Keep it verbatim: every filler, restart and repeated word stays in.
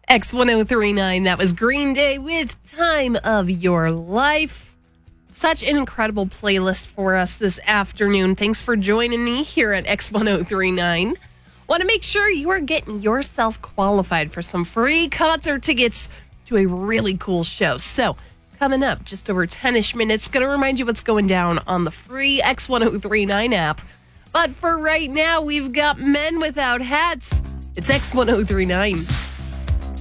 X ten thirty-nine, that was Green Day with Time of Your Life. Such an incredible playlist for us this afternoon. Thanks for joining me here at X ten thirty-nine. Want to make sure you are getting yourself qualified for some free concert tickets to a really cool show. So, coming up just over ten-ish minutes, going to remind you what's going down on the free X ten thirty-nine app. But for right now, we've got Men Without Hats. It's X ten thirty-nine.